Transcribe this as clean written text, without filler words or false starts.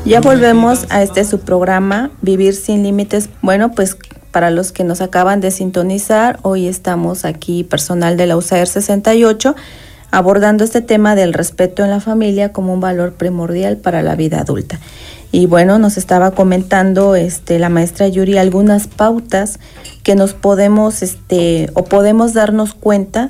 Ya volvemos a su programa, Vivir sin Límites. Bueno, pues para los que nos acaban de sintonizar, hoy estamos aquí, personal de la USAER 68, abordando este tema del respeto en la familia como un valor primordial para la vida adulta. Y bueno, nos estaba comentando la maestra Yuri algunas pautas que nos podemos o podemos darnos cuenta